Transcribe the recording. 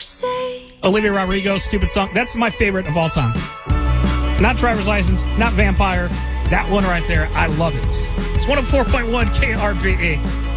Olivia Rodrigo, Stupid Song. That's my favorite of all time. Not Driver's License, not Vampire. That one right there, I love it. It's 104.1 KRVE.